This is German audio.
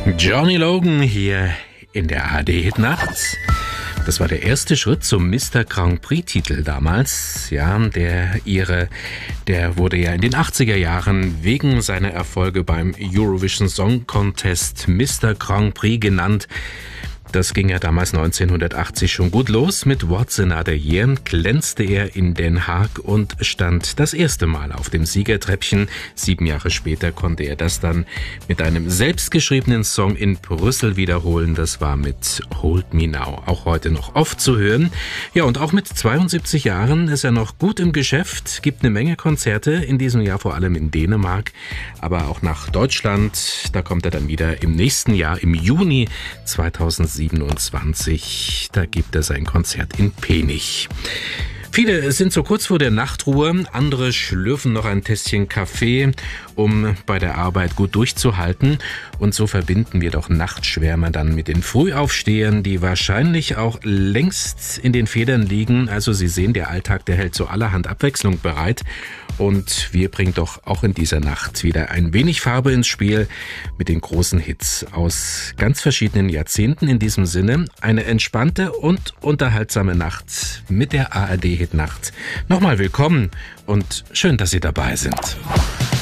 Johnny Logan hier in der ARD-Hit Nacht. Das war der erste Schritt zum Mr. Grand Prix-Titel damals. Ja, der wurde ja in den 80er Jahren wegen seiner Erfolge beim Eurovision Song Contest Mr. Grand Prix genannt. Das ging ja damals 1980 schon gut los. Mit What's Another Year glänzte er in Den Haag und stand das erste Mal auf dem Siegertreppchen. 7 Jahre später konnte er das dann mit einem selbstgeschriebenen Song in Brüssel wiederholen. Das war mit Hold Me Now. Auch heute noch oft zu hören. Ja, und auch mit 72 Jahren ist er noch gut im Geschäft, gibt eine Menge Konzerte, in diesem Jahr vor allem in Dänemark, aber auch nach Deutschland. Da kommt er dann wieder im nächsten Jahr, im Juni 2027. Da gibt er sein Konzert in Penich. Viele sind so kurz vor der Nachtruhe, andere schlürfen noch ein Tässchen Kaffee, um bei der Arbeit gut durchzuhalten. Und so verbinden wir doch Nachtschwärmer dann mit den Frühaufstehern, die wahrscheinlich auch längst in den Federn liegen. Also Sie sehen, der Alltag, der hält so allerhand Abwechslung bereit. Und wir bringen doch auch in dieser Nacht wieder ein wenig Farbe ins Spiel mit den großen Hits aus ganz verschiedenen Jahrzehnten. In diesem Sinne eine entspannte und unterhaltsame Nacht mit der ARD-Hit Nacht. Nochmal willkommen und schön, dass Sie dabei sind.